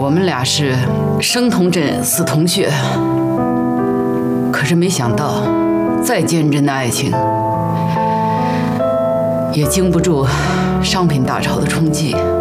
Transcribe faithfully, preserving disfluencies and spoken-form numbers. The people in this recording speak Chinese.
我们俩是生同枕，死同穴。可是没想到，再坚贞的爱情，也经不住商品大潮的冲击。